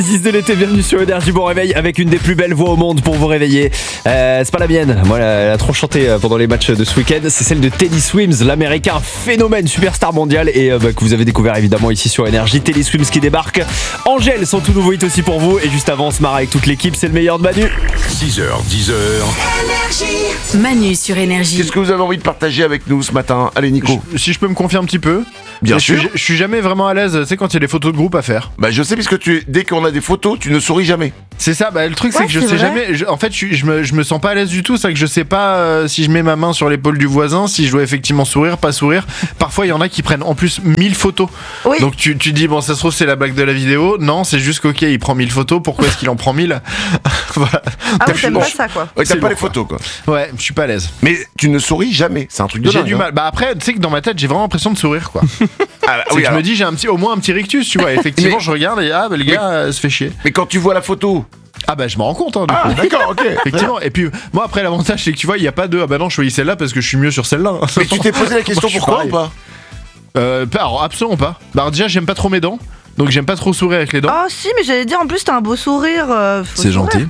6 de l'été, bienvenue sur Énergie, bon réveil avec une des plus belles voix au monde pour vous réveiller. C'est pas la mienne, moi elle a trop chanté pendant les matchs de ce week-end. C'est celle de Teddy Swims, l'américain phénomène, superstar mondial et que vous avez découvert évidemment ici sur Énergie. Teddy Swims qui débarque. Angèle, son tout nouveau hit aussi pour vous. Et juste avant, on se marre avec toute l'équipe, c'est le meilleur de Manu. 6h, 10h. Manu sur Énergie. Qu'est-ce que vous avez envie de partager avec nous ce matin? Allez Nico. Si je peux me confier un petit peu. Bien sûr. Je suis jamais vraiment à l'aise, tu sais, quand il y a des photos de groupe à faire. Bah je sais puisque dès qu'on a des photos, tu ne souris jamais. C'est ça, le truc c'est que je sais jamais. En fait, je me sens pas à l'aise du tout. C'est que je sais pas si je mets ma main sur l'épaule du voisin, si je dois effectivement sourire, pas sourire. Parfois, il y en a qui prennent en plus 1000 photos. Oui. Donc tu dis, bon, ça se trouve, c'est la blague de la vidéo. Non, c'est juste qu'ok, il prend 1000 photos. Pourquoi est-ce qu'il en prend 1000? Voilà. Ah ouais, t'aimes pas ça, quoi. Ouais, t'aimes pas les photos, quoi. Ouais, je suis pas à l'aise. Mais tu ne souris jamais, c'est un truc de dingue. J'ai du mal. Après, tu sais que dans ma tête, j'ai vraiment l'impression de sourire, quoi. Je me dis, j'ai au moins un petit rictus, tu vois. Effectivement, je regarde et le gars se fait chier. Mais quand tu vois la photo. Je m'en rends compte, hein, du coup. D'accord, ok. Effectivement. Et puis, moi, après, l'avantage, c'est que tu vois, il n'y a pas de non, je choisis celle-là parce que je suis mieux sur celle-là. Mais tu t'es posé la question pourquoi ou pas? Alors, absolument pas. Déjà, j'aime pas trop mes dents. Donc j'aime pas trop sourire avec les dents. Ah si, mais j'allais dire en plus t'as un beau sourire. C'est gentil.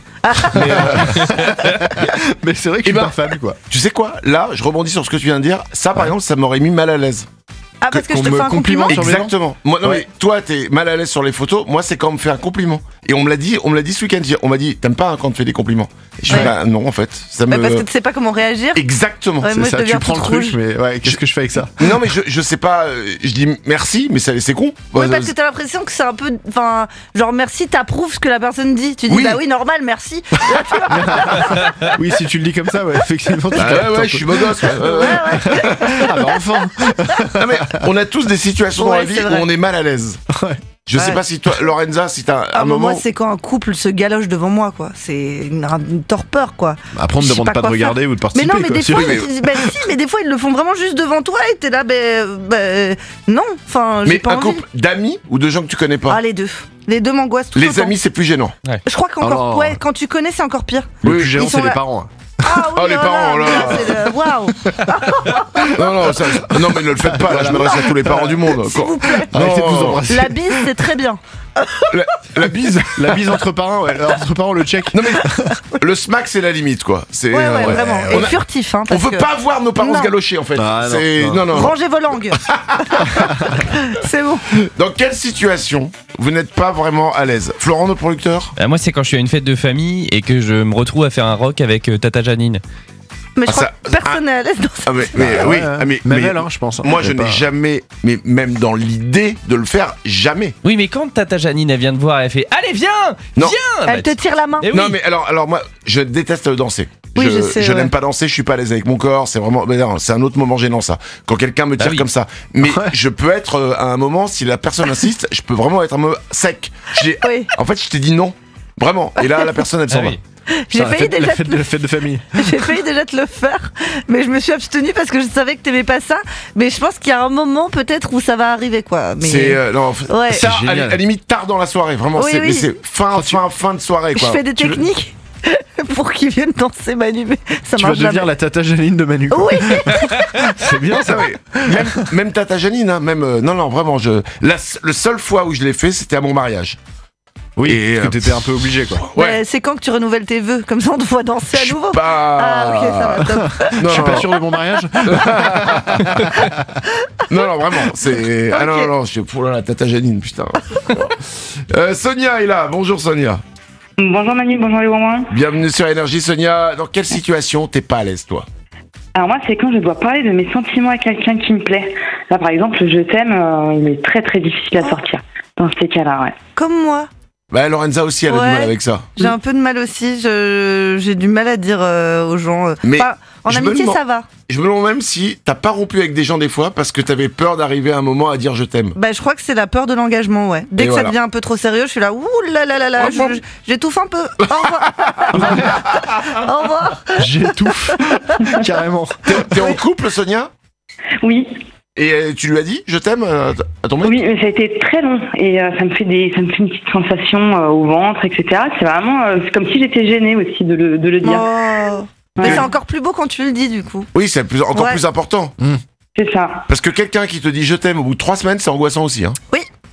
Mais c'est vrai que je suis pas fan, quoi. Tu sais quoi? Là, je rebondis sur ce que tu viens de dire. Ça, par exemple, ça m'aurait mis mal à l'aise. Ah, parce que je te fais un compliment sur mes dents. Exactement. Moi, non, mais toi, t'es mal à l'aise sur les photos. Moi, c'est quand on me fait un compliment. Et on me l'a dit ce week-end. On m'a dit, t'aimes pas quand on te fait des compliments? Et je fais, non, en fait. Parce que tu sais pas comment réagir. Exactement. Ouais, c'est moi, ça, tu prends le truc, mais qu'est-ce que je fais avec ça? Non, mais je sais pas. Je dis merci, mais c'est con. Oui, parce que t'as l'impression que c'est un peu. Enfin, genre merci, t'approuves ce que la personne dit. Tu dis, oui. Bah oui, normal, merci. Oui, si tu le dis comme ça, ouais, effectivement. Ouais, je suis beau gosse. Enfin. Non, mais on a tous des situations dans la vie où on est mal à l'aise. Ouais. Je sais pas si toi, Lorenza, si t'as un moment. Moi, c'est quand un couple se galoche devant moi, quoi. C'est une torpeur, quoi. Après, on ne demande pas de regarder ou de participer. Mais non, mais des fois, mais des fois, ils le font vraiment juste devant toi et t'es là, non. Enfin, j'ai pas envie. Mais un couple d'amis ou de gens que tu connais pas? Ah, les deux. Les deux m'angoissent tout le temps. Les amis, c'est plus gênant. Ouais. Je crois qu'encore, quand tu connais, c'est encore pire. Le plus gênant, c'est les parents. Ah oui, les parents, waouh. Non, mais ne le faites pas, là, je m'adresse à tous les parents du monde. S'il vous plaît. Arrêtez de nous embrasser. La bise, c'est très bien. La bise? La bise entre parents, ouais. Entre parents, le check. Non, mais le smack, c'est la limite, quoi. C'est, ouais, vraiment. Et furtif, hein. On veut pas voir nos parents se galocher, en fait. Non. Rangez vos langues. C'est bon. Dans quelle situation vous n'êtes pas vraiment à l'aise? Florent, notre producteur? Moi, c'est quand je suis à une fête de famille et que je me retrouve à faire un rock avec Tata Janine. Mais je crois que personne n'est à l'aise dans ça. Même elle, je pense. Moi, je n'ai jamais, mais même dans l'idée de le faire, jamais. Oui, mais quand Tata Janine, elle vient te voir, elle fait allez, viens. Elle te tire la main. Oui. Non, mais alors moi, je déteste danser. Oui, je sais, je n'aime pas danser, je suis pas à l'aise avec mon corps, c'est vraiment. Non, c'est un autre moment gênant, ça. Quand quelqu'un me tire comme ça. Mais je peux être à un moment, si la personne insiste, je peux vraiment être un peu sec. En fait, je t'ai dit non. Vraiment. Et là, la personne, elle s'en va. J'ai failli déjà la fête de famille. J'ai failli déjà te le faire, mais je me suis abstenue parce que je savais que t'aimais pas ça. Mais je pense qu'il y a un moment peut-être où ça va arriver, quoi. Mais c'est ça, à génial. la limite tard dans la soirée, vraiment. Oui, mais c'est fin de soirée, quoi. Je fais des techniques pour qu'ils viennent danser Manu, mais ça tu marche vas devenir jamais. la Tata Janine de Manu. Oui. C'est bien ça. Même Tata Janine, hein, non, vraiment. Le seule fois où je l'ai fait, c'était à mon mariage. Oui, parce que t'étais un peu obligé, quoi. Ouais. C'est quand que tu renouvelles tes vœux? Comme ça, on te voit danser à nouveau. Ah, ok, ça va, top. Non, je suis pas sûr de mon mariage. non, vraiment. C'est. Ah non, je suis pour la Tata Janine, putain. Sonia est là. Bonjour, Sonia. Bonjour Manu, bonjour les bonbons. Bienvenue sur Énergie, Sonia. Dans quelle situation t'es pas à l'aise, toi? Alors moi, c'est quand je dois parler de mes sentiments à quelqu'un qui me plaît. Là, par exemple, je t'aime, il est très très difficile à sortir. Dans ces cas-là, ouais. Comme moi. Bah, Lorenza aussi, elle a du mal avec ça. J'ai un peu de mal aussi. J'ai du mal à dire aux gens. Mais en amitié, ça va. Je me demande même si t'as pas rompu avec des gens des fois parce que t'avais peur d'arriver à un moment à dire je t'aime. Bah, je crois que c'est la peur de l'engagement, ouais. Dès que ça devient un peu trop sérieux, je suis là, ouh là là là là, j'étouffe un peu. Au revoir. Au revoir. J'étouffe. Carrément. T'es en couple, Sonia? Oui. Et tu lui as dit je t'aime à ton mec? Oui, mais ça a été très long et ça me fait une petite sensation au ventre, etc. C'est vraiment c'est comme si j'étais gênée aussi de le dire. Oh. Mais c'est encore plus beau quand tu le dis, du coup. Oui, c'est encore plus important. C'est ça. Parce que quelqu'un qui te dit je t'aime au bout de 3 semaines, c'est angoissant aussi. Hein. Oui.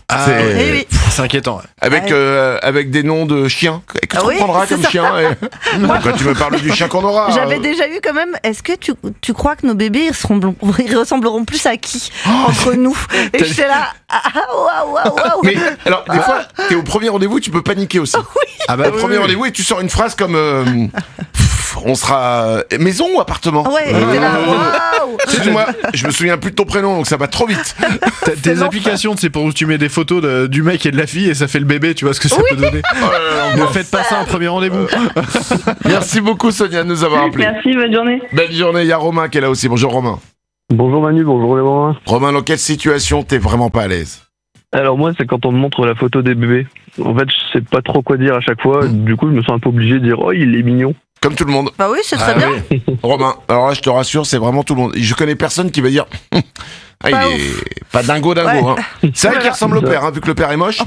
C'est inquiétant. Avec des noms de chiens. Qu'est-ce qu'on prendra comme chien Quand tu me parles du chien qu'on aura. J'avais déjà eu quand même. Est-ce que tu crois que nos bébés ils ressembleront plus à qui entre nous? Et j'étais là. Waouh. Mais alors, des fois, t'es au premier rendez-vous, tu peux paniquer aussi. Au premier rendez-vous, et tu sors une phrase comme. On sera maison ou appartement? Ouais, Excuse-moi, je me souviens plus de ton prénom, donc ça va trop vite. Tes applications, c'est pour où tu mets des photos du mec et de la fille et ça fait le bébé, tu vois ce que ça peut donner. Ne faites pas ça en premier rendez-vous. Merci beaucoup Sonia de nous avoir appelé. Merci, bonne journée. Belle journée, il y a Romain qui est là aussi. Bonjour Romain. Bonjour Manu, bonjour les Romain. Romain, dans quelle situation t'es vraiment pas à l'aise? Alors moi, c'est quand on me montre la photo des bébés. En fait, je sais pas trop quoi dire à chaque fois. Du coup, je me sens un peu obligé de dire « Oh, il est mignon ». Comme tout le monde. Bah oui, c'est très bien. Oui. Romain, alors là, je te rassure, c'est vraiment tout le monde. Je connais personne qui va dire il est pas dingo. Ouais. Hein. C'est vrai qu'il ressemble au père, vu que le père est moche.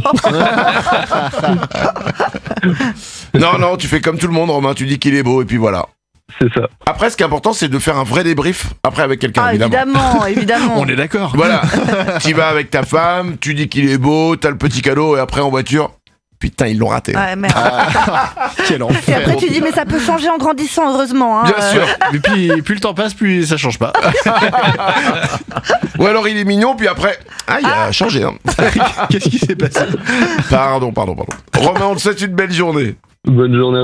Non, tu fais comme tout le monde, Romain. Tu dis qu'il est beau, et puis voilà. C'est ça. Après, ce qui est important, c'est de faire un vrai débrief après avec quelqu'un, évidemment. Évidemment. On est d'accord. Voilà. Tu vas avec ta femme, tu dis qu'il est beau, t'as le petit cadeau, et après en voiture. Putain, ils l'ont raté. Ouais, merde. Quel enfer. Et après, tu dis, mais ça peut changer en grandissant, heureusement. Hein, Bien sûr. Et puis, plus le temps passe, plus ça change pas. Ou alors il est mignon, puis après, il a changé. Hein. Qu'est-ce qui s'est passé? Pardon. Romain, on te souhaite une belle journée. Bonne journée.